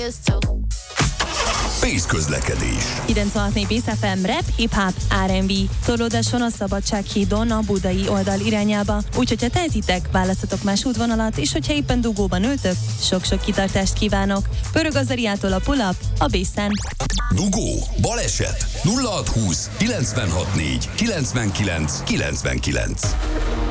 used to. Pész közlekedés. 96.4 Pész FM, rap, hip-hop, R&B. Torlódás van a Szabadsághídon a budai oldal irányába, úgyhogy ha tehetitek, választatok más útvonalat, és hogyha éppen dugóban ültök, sok-sok kitartást kívánok. Pörög az Ariától a pull-up, a Bészen. Dugó, baleset, 0620 964 99 99.